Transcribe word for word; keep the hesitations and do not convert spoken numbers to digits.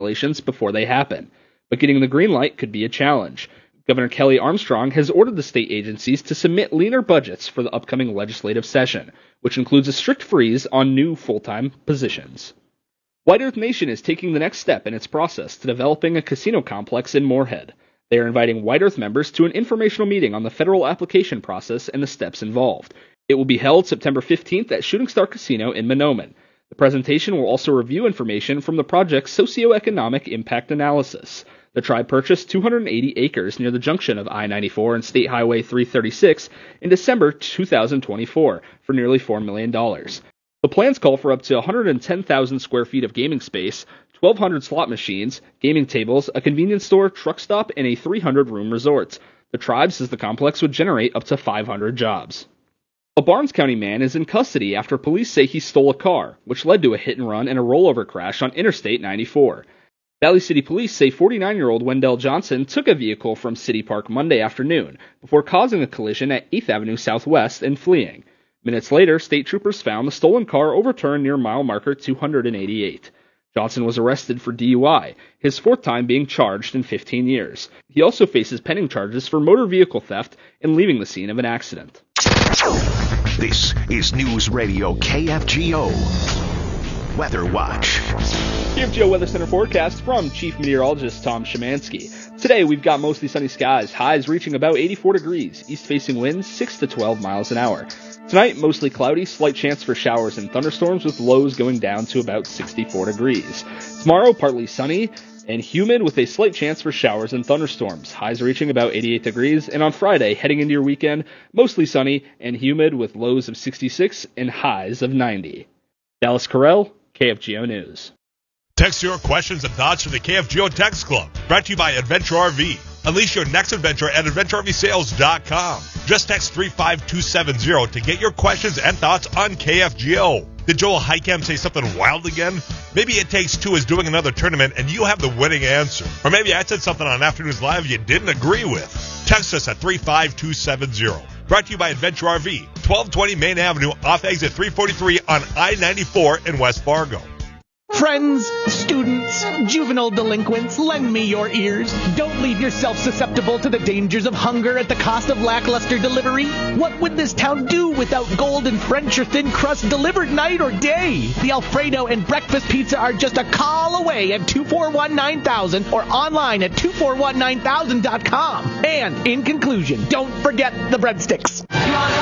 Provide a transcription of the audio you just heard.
violations before they happen. But getting the green light could be a challenge. Governor Kelly Armstrong has ordered the state agencies to submit leaner budgets for the upcoming legislative session, which includes a strict freeze on new full-time positions. White Earth Nation is taking the next step in its process to developing a casino complex in Moorhead. They are inviting White Earth members to an informational meeting on the federal application process and the steps involved. It will be held September fifteenth at Shooting Star Casino in Mahnomen. The presentation will also review information from the project's socioeconomic impact analysis. The tribe purchased two hundred eighty acres near the junction of I ninety-four and State Highway three thirty-six in December two thousand twenty-four for nearly four million dollars. The plans call for up to one hundred ten thousand square feet of gaming space, twelve hundred slot machines, gaming tables, a convenience store, truck stop, and a three hundred room resort. The tribe says the complex would generate up to five hundred jobs. A Barnes County man is in custody after police say he stole a car, which led to a hit and run and a rollover crash on Interstate ninety-four. Valley City Police say forty-nine-year-old Wendell Johnson took a vehicle from City Park Monday afternoon before causing a collision at eighth Avenue Southwest and fleeing. Minutes later, state troopers found the stolen car overturned near mile marker two hundred eighty-eight. Johnson was arrested for D U I, his fourth time being charged in fifteen years. He also faces pending charges for motor vehicle theft and leaving the scene of an accident. This is News Radio K F G O Weather Watch. K F G O Weather Center forecast from Chief Meteorologist Tom Szymanski. Today we've got mostly sunny skies, highs reaching about eighty-four degrees, east-facing winds six to twelve miles an hour. Tonight, mostly cloudy, slight chance for showers and thunderstorms with lows going down to about sixty-four degrees. Tomorrow, partly sunny and humid with a slight chance for showers and thunderstorms, highs reaching about eighty-eight degrees, and on Friday, heading into your weekend, mostly sunny and humid with lows of sixty-six and highs of ninety. Dallas Carell, K F G O News. Text your questions and thoughts to the K F G O Text Club, brought to you by Adventure R V. Unleash your next adventure at adventure r v sales dot com. Just text three five two seven zero to get your questions and thoughts on K F G O. Did Joel Heicam say something wild again? Maybe It Takes Two is doing another tournament and you have the winning answer. Or maybe I said something on Afternoons Live you didn't agree with. Text us at three five two seven zero. Brought to you by Adventure R V, twelve twenty Main Avenue off exit three forty-three on I ninety-four in West Fargo. Friends, students, juvenile delinquents, lend me your ears. Don't leave yourself susceptible to the dangers of hunger at the cost of lackluster delivery. What would this town do without golden French or thin crust delivered night or day? The Alfredo and breakfast pizza are just a call away at two four one nine thousand or online at two four one nine thousand dot com. And in conclusion, don't forget the breadsticks.